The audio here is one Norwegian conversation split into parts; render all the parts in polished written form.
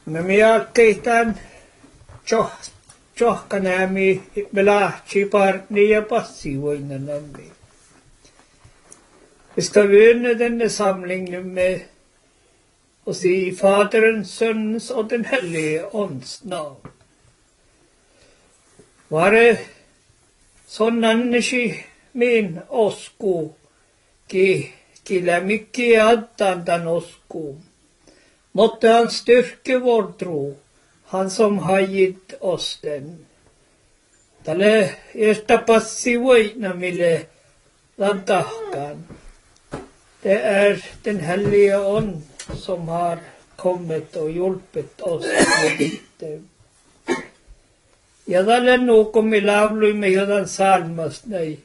No minä keitän tjohkanäämi melahti parni ja passivoinnan. Vi ska vinna denna samling nu med oss i Faderns, Sonens och den helige Ands namn. Vare sonnannesi min osku, killä mycket antan osku. Måtte han styrke vår tro, han som har gett oss den. Tälle ersta passivoina mille lantahkan. Det är den helige Ande som har kommit och hjälpt oss lite. Ja tälle nuukomi lauluimme jotain salmasta näin.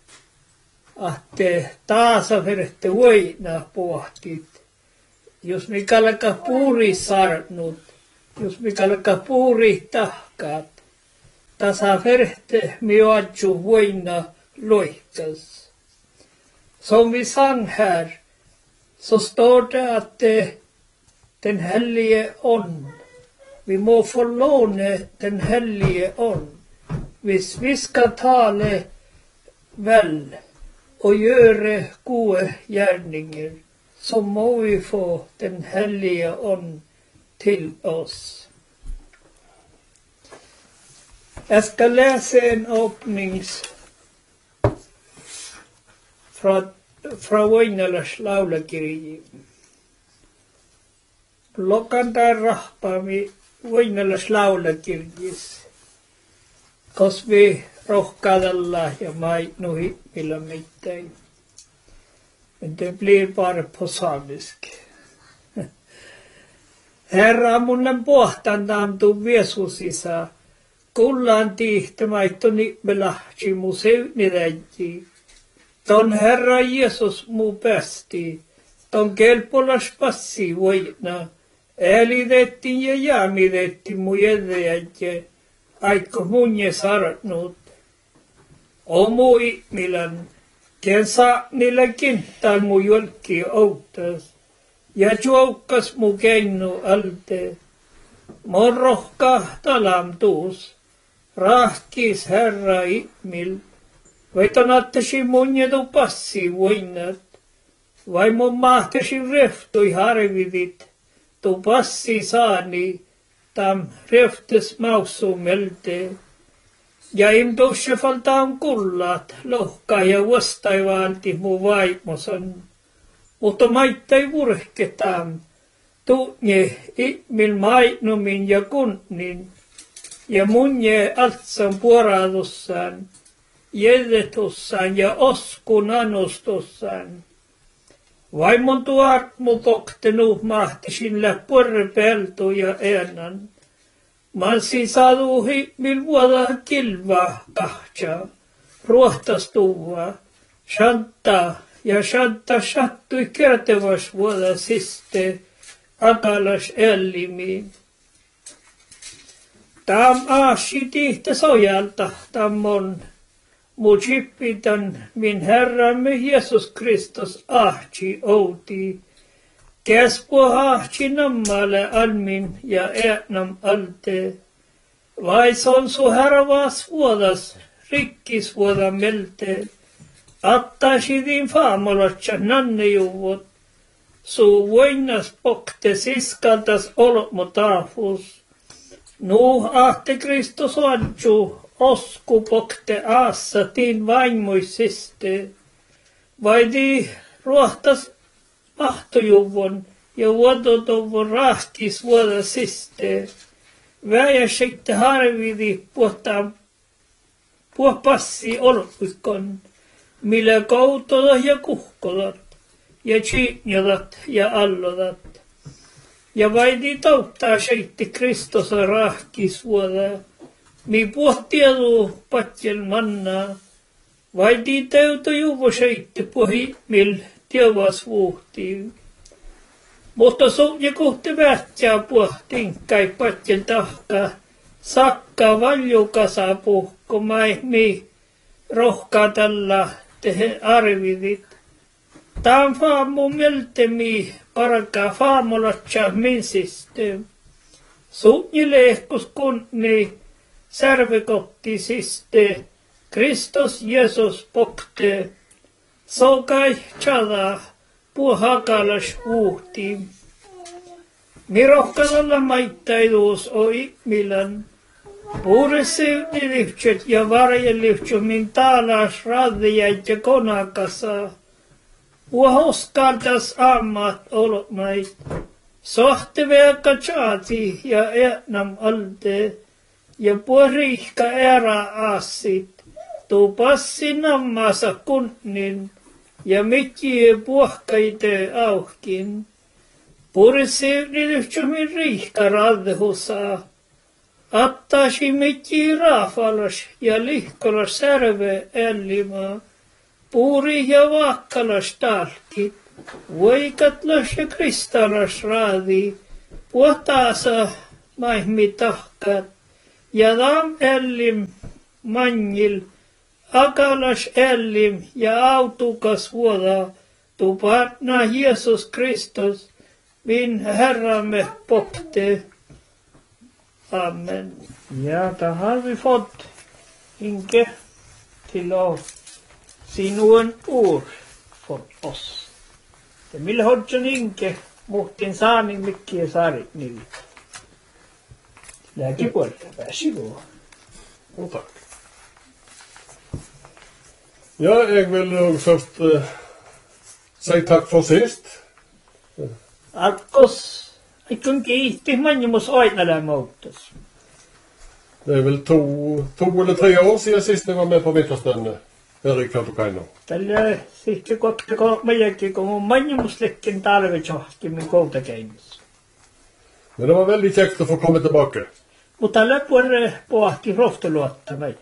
Että taas verette voina pohtit. Jos mikä alkaa puuri sarnut, jos mikä alkaa puuri tahkaat, tasa verette miuatju voina loikas. Som vi sang här så står det att den helige Ande, vi må få låna den helige Ande. Hvis vi ska tala väl och göra goda gärningar så må vi få den helige Ande till oss. Jag ska läsa en öppnings från Voinalas laulakirja. Lokan tai rahpaami Voinalas laulakirjis. Kos vi rohkaadalla ja nuhi millä mitään. Men det blir bara på samisk. Herra munnen pohtantaan tuu viesusisa. Kullaan tiihtämaittoni melahti museuni räjji. Ton Herra Jeesus muu päästi. Ton kelpolas passi voina. Äälitettiin ja jaamitettiin mu jädejä. Aikko munje sarnut. Omu ihmilän. Ken saa niillä kintaan mu jolki outas. Ja juokkas mu keinu alte. Mon rohkaa talamtuus. Rahkis Herra ihmil. Vaitonattasi munjetu passi voinat. Vai mun mahtasi rehtui harvidit. Tu passi saani. Tam rehtes mausumelte. Ja imtusse faltaan kullat, lohkaa ja vastaivalti mu vaimosan. Mutta maittai vurhketaan, tuunje ihmil mainumin ja kunnin, ja munje altsan puoradussaan, jedetussaan ja oskun anustussaan. Vaimon tuarmu poktenu mahtisin läppurre peltu ja äänan. Man sisadu himil vuoda kilva kahtja, ruohtastuva, shanta sattui kertevas vuoda siste, akalas ellimiin. Tam aasi tihtä sojalta, tammon mujippitan min Herramme Jeesus Kristus ahti outi. Käspua ahti nammalle almin ja äänam alte. Vai son su harvas vuodas, rikkis vuoda melte. Attaisi din faamolatsa nannejuvot. Su voinas pokte siskaltas olmo taafus. Nu ahte Kristus adju, osku pokte aassa tiin vaimoisiste. Vai di ruohtas mahtojuvon ja vuodotovon rahkis vuoda siste. Väjä seitte harvidi passi olpikon, millä koutolat ja kuhkolat ja tsiinjalat ja allodat. Ja vaidi tauttaa seitte Kristosa rahkis vuoda, mi puhtiedu patjel mannaa. Vaidi täytä juvo seitte pohimil tievas vuhtiin. Mutta suunja kohti vähtsää puhtinkkai patjel tahkaa. Sakka valjukasa puhko maihmi rohkaa tällä tehe arvidit. Tam faamu meltemi paraka faamulatsa min system. Suunnilehkus kunni särvekotti siste Kristus Jeesus pokte. Sokai chada puhakalas vuhti. Mirohkadalla maittaidus o ikmilan. Puurisivnilivtset ja varjelivtsumin taalas radijait ja konakasa. Uahoskaltas ammat olmait. Sohteveka tjaati ja etnam alte. Ja puorihka era asit. Tu passi nammasa kunnin. Ja mitjie puhkaite auhkin. Puurisivnilivtsumin rihka radhusa. Attasi mitji raafalas ja lihkolas särve ellima. Puuri ja vaakkalas talkit. Voikatlas ja kristalas raadi. Puhtaasa maihmi tahkat. Ja dam ellim manjil. Akalas ellim ja autukas vuoda. Tupatna Jeesus Kristus. Min Herramme pokte. Amen. Ja, da har vi fått Inge till att si noen ord for oss. Det vil hodgen Inge mot din sanning mycket sarit nu. Lägg på det, varsågod. Jo, takk. Ja, jeg vil først si takk for sist. Akkos. Ik kan ikke mange mos øyne der måtes. Det er vel to eller 3 år siden sist jeg var med på vinterstønne her i Kautokeino. Det er sikkert godt det går med jeg kom mange mos lekken tale ved kjøkken med Kautokeino. Men det var veldig kjekt å få komme tilbake. Mutta på at de roftelåtte meg.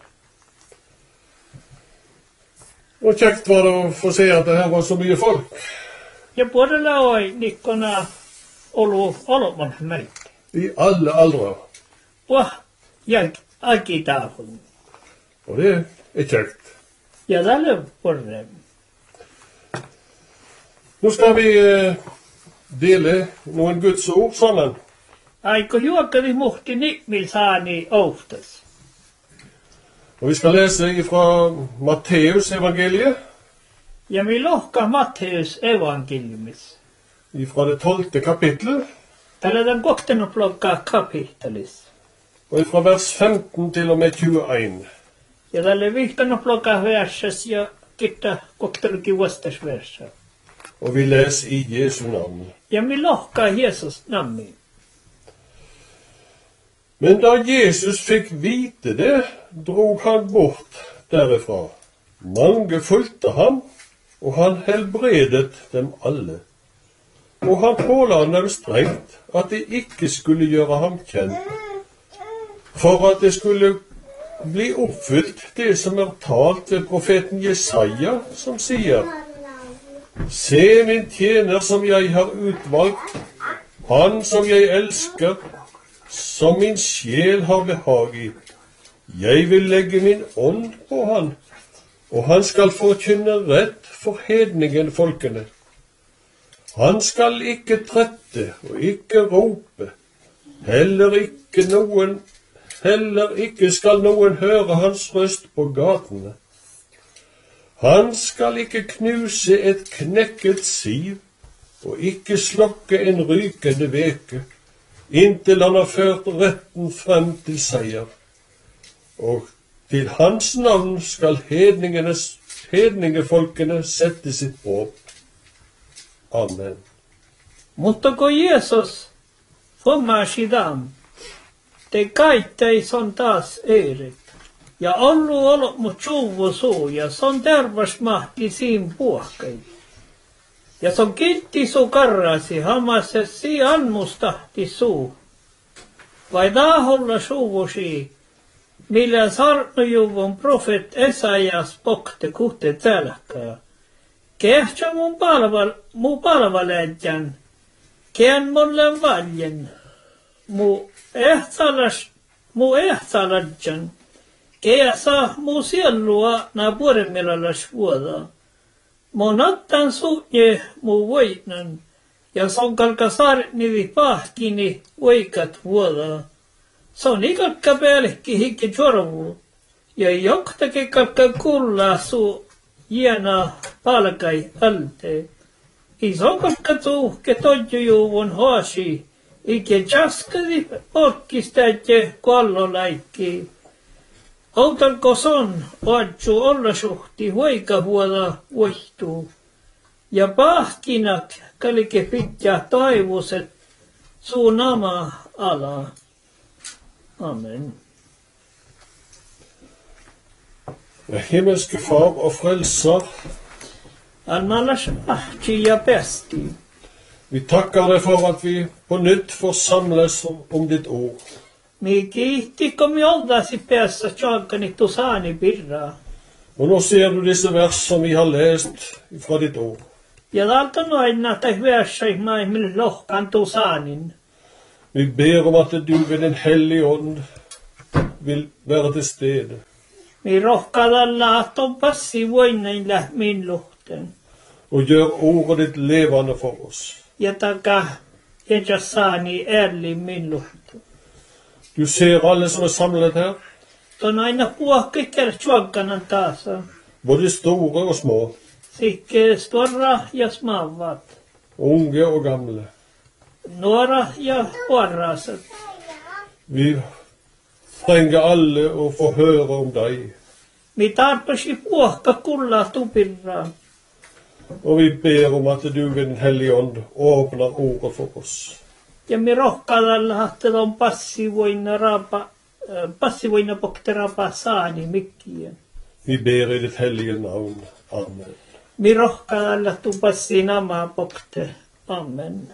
Og kjekt var det å få se at det her var så mye folk. Jeg både la Nikkona Olomman meg. I alle aldre. Og jeg i dagen. Og det er kjekt. Ja, det er for dem. Nå skal vi dele noen Guds ord sammen. Jeg kan jo ikke vi måtte nikkmil sani oftes. Og vi skal lese fra Matteus evangeliet. Jeg vil lukke Matteus evangeliet. Fra det 12. kapitlet. Tällä den kohten å plukka kapittelis. Og fra vers 15 til og med 21. Ja tällä vihkan å plukka verses ja kitta koktelukin vastas versa. Og vi leser i Jesu navn. Ja vi lohkaa Jesus namni. Men da Jesus fikk vite det, drog han bort derifra. Mange fulgte ham, og han helbredet dem alle. Og han påla dem strengt at de ikke skulle gjøre ham kjent, for at det skulle bli oppfylt det som er talt ved profeten Jesaja, som sier: Se min tjener som jeg har utvalgt, han som jeg elsker, som min sjel har behag i. Jeg vil legge min ånd på han, og han skal forkynne rett for hedningen folkene. Han skal ikke trette og ikke rope, heller ikke skal noen høre hans røst på gatene. Han skal ikke knuse et knekket siv, og ikke slokke en rykende veke, inntil han har ført retten frem til seier. Og til hans navn skal hedningefolkene sette sitt håp. Amen. Mutta kun Jeesus fommasi dam, te kaiktei son taas eiret. Ja ollut mut suuvu suu, ja son tervas mahti siin puhkai. Ja son kitti suu karrasi, hamase si anmustahti suu. Vai taholla suuvusi, millä sarnujuvun profet Esajas pokte kuhte tälkää. Kehtsä mu palvaledjan, kien mulle valjen, mu ehtsaladjan, keäsa mu sielua na puoremelalas vuoda. Mu nattan suunje mu voitnan, Ja son kalkasar nivi pahkini oikeat vuoda. Se on ikalka päällekin hikki jorvu. Ja joktakin kalka kullaa suu jiena palkai alte. Ison kalka tuhke tojujuuvun hoasi. Ike jaskadi porkistäjä kollolaikki. Outalko son oadju olla suhti hoika vuoda voihtuu. Ja pahkinak kalike pitää toivuset suu nama ala. Amen. Himmelske Far og Frelser, Almalas ahti ja pesti. vi takker deg for at vi på nytt får samles om ditt ord. Mi kiitti kom joldasi päässä tjalkani tusani birra. Og nå ser du disse vers som vi har lest fra ditt ord. Ja dalta noina tai versai mai mil lohkan tusanin. Vi ber om at du ved din hellige ånd vil være til stede. Mi rohkadalla ahton passi voinnailla min luhten. Og gjør ordet ditt levende for oss. Ja taka enja saani ärli min luhten. Du ser alle som er samlet her, On aina puhki tjalkanan taas. både store og små, Sikke stora ja smavat. unge og gamle. Nuora ja huoraset. Vi trenger alle å få høre om deg, Mi tarpasi puhka kulla tupirra. og vi ber om at du ved din hellige ånd åpner ordet for oss. Ja mi rohkadalla hahtel on passivoina pokterapa saani mikkien. Vi ber i ditt hellige navn. Amen. Mi rohkadalla tu passi nama pokte. Amen.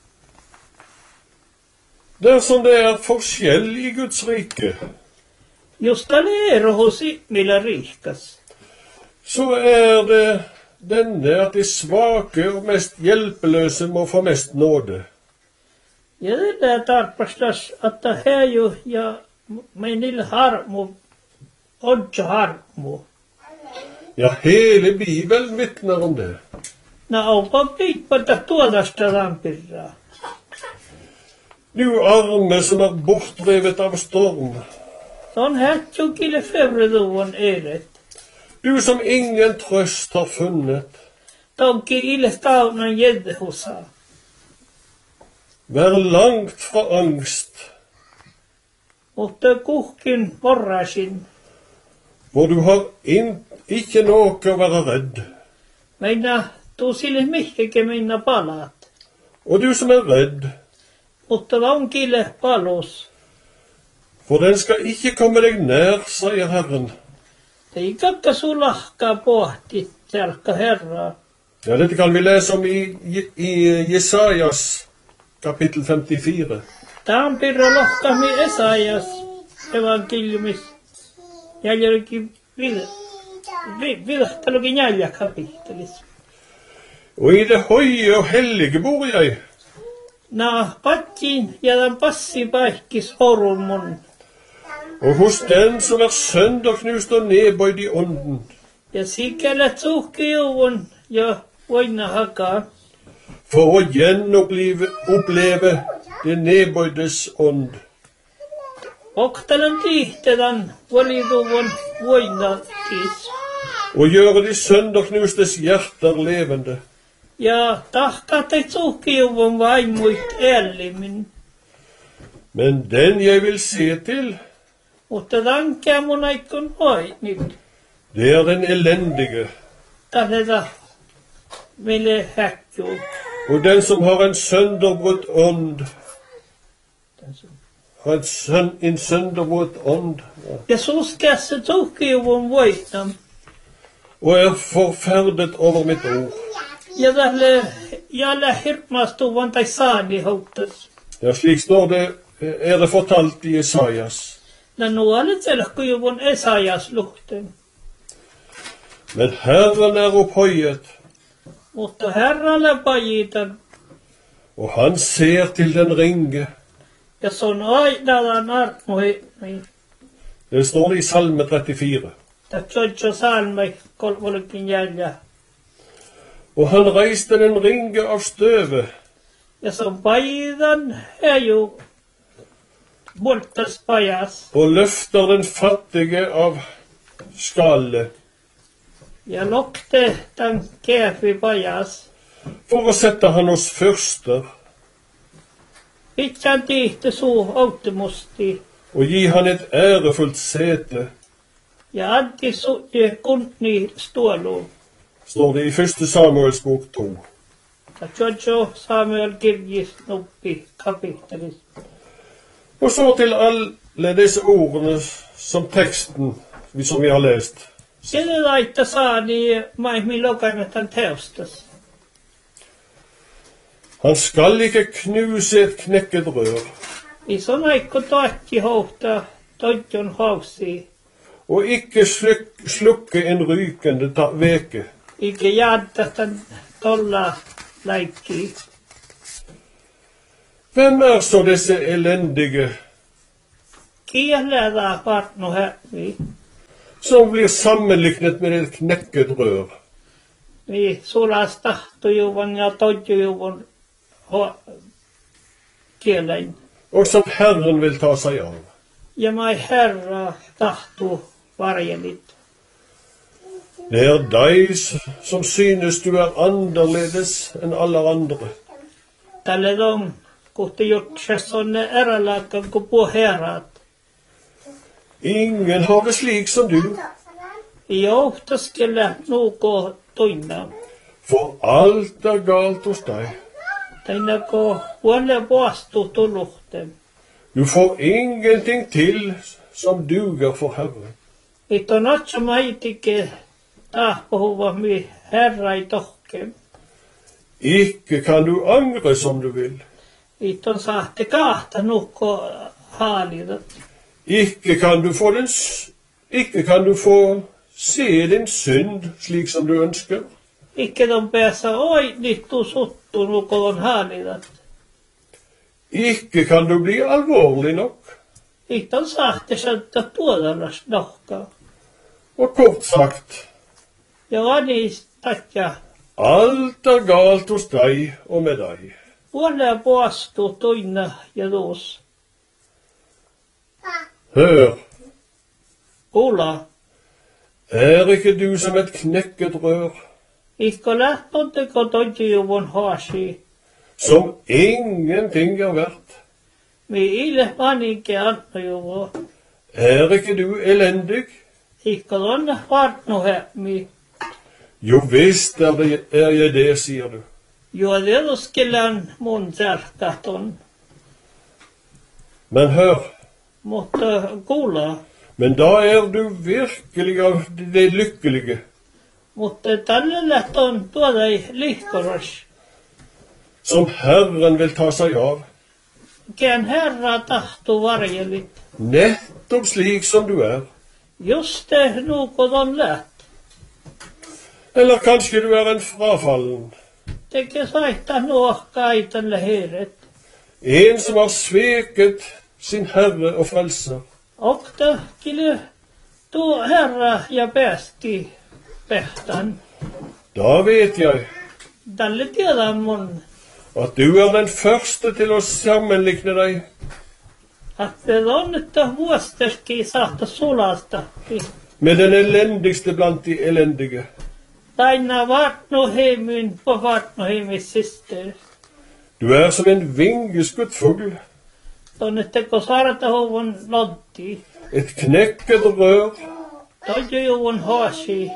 Dersom det er forskjell i Guds rike, Just alero hos millä rihkas. så er det denne at de svake og mest hjelpeløse må få mest nåde. Ja det tarpastas, että heju ja meinil harmu, odja harmu. Ja, hele Bibelen vitner om det. Na onpa piippada tuodasta lampirraa. Du arme som er bortdrevet av storm. On hätsukille fevreduvon eilet. Du som ingen trøst har funnet. Tonki ille taunan jeddehusa. Vær langt fra angst, Mutta kuhkin porrasin. hvor du har ikke noe å være redd. Meina tuu sille mihkeke meina palaat. Og du som er redd, Mutta vankille palus. for den skal ikke komme deg nær, sier Herren. Ei kakka sulahkaa pohti tälkka herraa. Ja, dette kan vi lese om i Jesajas kapittel 54. Tampirra lohkami Esajas evankeliumis. Jäljelläkin vilahtalukin jäljä kapittelis. Og i det høye og hellige bor jeg, Na pattiin ja tämän passi paikkis horun mun. og hos den som er sønderknust og nedbøyd i ånden, Ja sikällä tsuhkiuvun ja voina hakaa. for å oppleve det nedbøydes ånd. Oktelen tihtedan validuvun voina kis. Og gjøre de sønderknustes hjerter levende. Ja tahkaatte tsuhkiuvun vaimuit ällimin. Men den jeg vil se til, Mutta tankea mun aikon hoi nyt. det er den elendige, Tahdeta meille häkkuu. og den som har en sønderbrutt ånd. Har en sønderbrutt ånd, Ja suskeassa tsuhkiuvun voitam. og er forferdet over mitt ord. Ja tälle jälle hirmaastuvan tai saani houttas. Ja, slik står det, er det fortalt i Jesajas. Na nuolet selkujuvun Esajas luhten. Men Herren er opphøyet, Mutta herralle pajitan. og han ser til den ringe. Ja se on ainadan armoi. Det står i Salme 34. Tatsoitso salmai kolmolekin jäljä. Og han reiste den ringe av støvet, Ja som paidan är ju bortas pajas. og løfter den fattige av skallet Jag lokte den kefi pajas. for å sette han hos fyrster Vitsan tihti suu automusti. og gi han et ærefullt sete, Ja anti suutje kuntni stuolu. står det i 1. Samuels bok 2. Ja Jojo Samuel kirjis nuppi kapittelis. Og så til alle disse ordene som teksten som vi har lest. Sille laita saani maihmi lokanetan teostas. Han skal ikke knuse et knekket rør, I sån aikko tohti houta toitjon hausi. og ikke slukke en rykende veke. Ikke jäätätän tolla laikki. Hvem er så disse elendige Kielää partno hävi. som blir sammenliknet med et knekket rør, Vi sulas tahtojuvon ja toitjujuvon kielein. og som Herren vil ta seg av? Ja mai herra tahtu varjelit. Det er deg som synes du er annerledes enn alle andre. Tälle on kuhti jutsas onne eräläkän ku puherat. Ingen har det slik som du, I johtaskelle nuko tuinna. for alt er galt hos deg. Teina ko puolelle puastu tuluhten. Du får ingenting til som duger for Herren. Ito natsa maitike tahpohuva mi herra I tohke. Ikke kan du angre som du vil. Ito sahte kahta nuko haalidat. Ikke kan du få se din synd slik som du ønsker. Ikke de pääsä oi nittu suttu nuko on haalidat. Ikke kan du bli alvorlig nok. Ito sahte saattaa tuodalas nohka. Og kort sagt, Ja vanis tatja. alt er galt hos deg og med deg. Puolella puastu tuinna ja tuus. Hør, Kuula. er ikke du som et knekket rør, Ikko lähtonteko toitjujuvon haasi. som ingenting er verdt? Mi ile vaninke annajuvo. Er ikke du elendig? Ikko tonne partno hämi. Jo visst er jeg det, sier du. Jo dedoskellan mun särkahton. Men hør, Mutta kuula. men da er du virkelig av de lykkelige, Mutta tälle lähton tuoda ei lihkoras. som Herren vil ta seg av, Kään herra tahtu varjelit. nettopp slik som du er. Just det nuko ton läht. Eller kanskje du er en frafallen, Teke saita nuohka ei tälle hiret. en som har sveket sin Herre og Frelser. Okta kille tuo herra ja päästi pehtan. Da vet jeg Tälle tiedän mun. at du er den første til å sammenlikne deg Att det on että vuosteski saata sulasta. med den elendigste blant de elendige. Taina vartno heimin på vartno heimis sister. Du er som en vingeskutt fugl, Tonne teko sarta hovon lotti. et knekket rør, Tojo juvon haasi.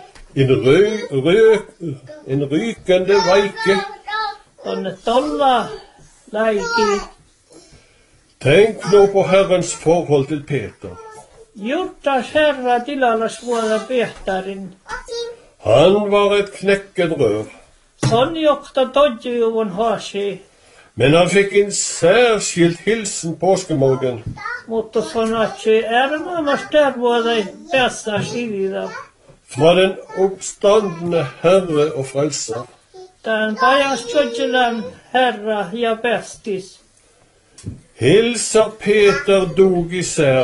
en rykende veike. Tonne tolla laiki. Tenk nå på Herrens forhold til Peter. Juttas herra tilalas vuoda pehtarin. Han var et knekket rør, Sonjokta tojo juvon haasi. men han fikk en særskilt hilsen påskemorgen. Mutta sanatsi ärnämas tervuoda päässä sivida. Fra den oppstandende Herre og Frelser. Tän pajas tjodjelan herra ja pestis. Hilser Peter dog især.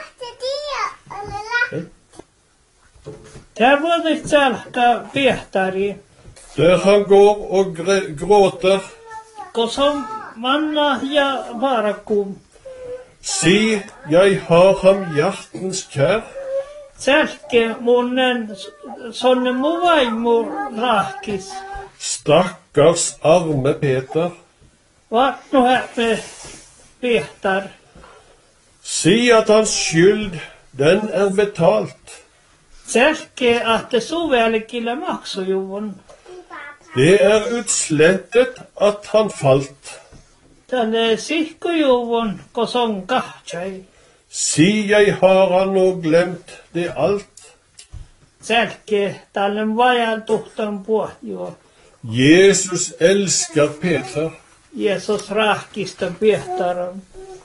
Tervuoda tjälkä pehtari. Der han går og gråter, Kosom manna ja varakum. Si, jeg har ham hjertens kjær. Selke munnen sonne muvaimo rahkis. Stakkars arme Peter. Vart nu här med Peter. Si at hans skyld, den betalt. Selke att det så väl killa maksojuvon. Det utslettet at han falt. Tälle sikkojuvon kosong kahtsai. Si, jeg har han nå glemt det alt. Selke tälle vajan tuhtan puhjo. Jesus elsker Peter. Jesus rahkista Peteron.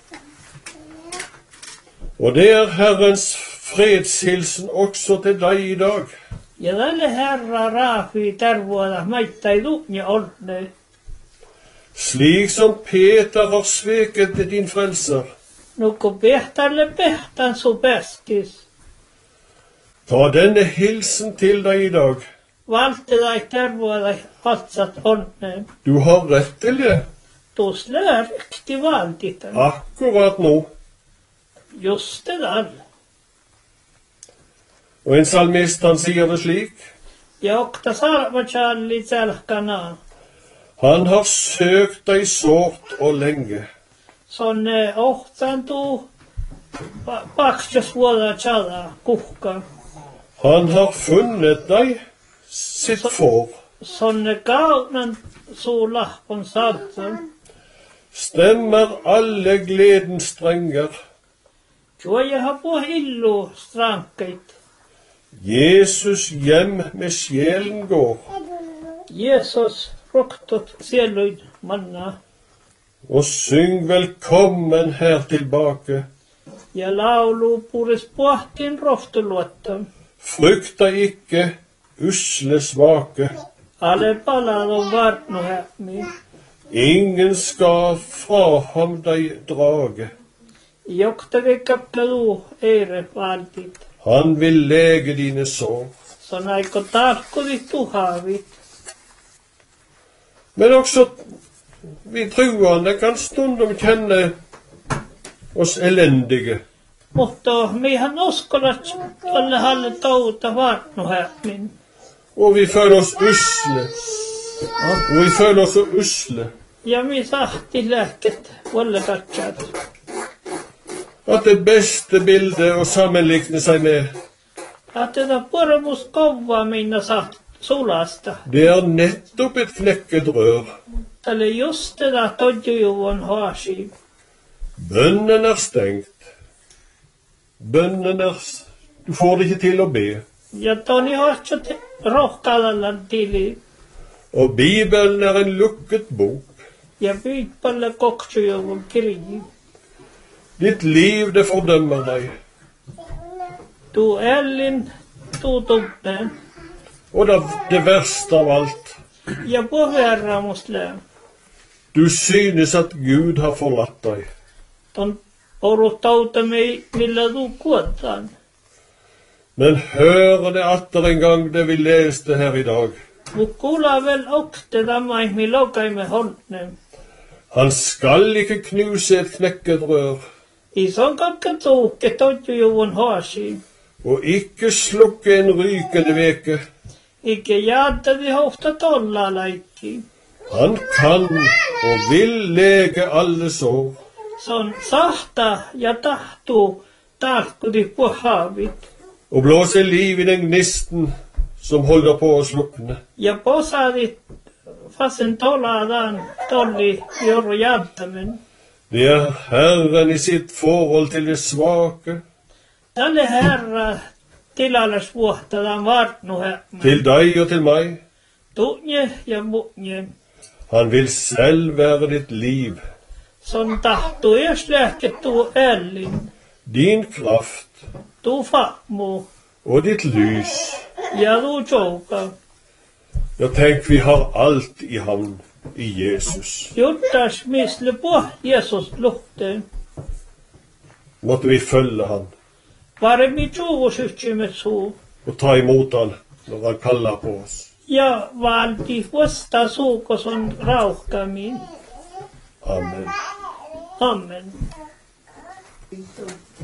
Og det Herrens fredshilsen også til deg i dag. Ja tälle herra raafi tervoada maittai tuhnja olne. Slik som Peter har sveket din frelser. Nukko Peterle pehtan su pestis. Ta denne hilsen til deg i dag. Valti dai tervoada hatsat olne. Du har rett til det. Tuossa lää rikti valtita. Akkurat nå. Just det där. Og en salmist han sier det slik. Ja okta sarvachalli selkana. Han har søkt deg sårt og lenge. Sonne ohtantu paksjas vuoda chada kuhka. Han har funnet deg sitt får. Sonne kaunan suulahpon saltun. Stemmer alle gledens strenger. Juoja hapu illu strankait. Jesus hjem med sjelen går. Jesus fruktot sieluid manna. Og syng velkommen her tilbake. Ja laulu puris puhtin roftuluottam. Frykta ikke usle svake. Ale palado vartnu hämmi. Ingen skal fra ham deg drage. Joktari kappelu eire valtit. Han vil lege dine sår. Sånn aiko tarkkuvi tuhavit. Men også vi troende kan stundom kjenne oss elendige. Mutta mihän uskolat tälle halle touta vartnu hämmin. Og vi føler oss usle. Og vi føler oss så usle. Ja mi sahti lääket volle katsat. At det beste bildet å sammenlikne seg med, Att det purmus kova minna saht sulasta. det nettopp et knekket rør. Tälle just det där todjujuvon haasi. Bønnen stengt. Bønnen du får det ikke til å be. Ja toni haasat rohkalallan tili. Og Bibelen en lukket bok. Ja pyytpalle koksujuvon kirji. Ditt liv det fordømmer deg. Tu ellin, tu tubben. Og det verste av alt. Ja på verra musle. Du synes at Gud har forlatt deg. Ton porutauta mig millä du kuotan. Men hør det atter en gang det vi leste her i dag. Mukula vel okte damai mi lokaimme honne. Han skal ikke knuse et knekket rør, I sån kakka tuukke todjujuvon haasi. og ikke slukke en rykende veke. Ikke jadda vi hofta tolla laikki. Han kan og vil lege alle sår. Sån sahta ja tahtu tarkkudi på havit. Og blåse liv i den gnisten som holder på å slukne. Ja posadit fasen tolladan tolli jorro jaddamen. Det Herren i sitt forhold til det svake, Tälle herra tilallas vuohtadan vartnu hämmä. til deg og til meg. Tunje ja muunje. Han vil selv være ditt liv, Sån tahtu jos lääket tuu ellin. din kraft Tuu fahmu. og ditt lys. Ja tuu jouka. Ja, tenk, vi har alt i ham, i Jesus. Juttas misle på Jesus luhte. Måtte vi følge ham Paremmin suusyhtsymme suu. og ta imot ham når han kaller på oss. Ja valti vasta suukos on rauhkamin. Amen. Amen.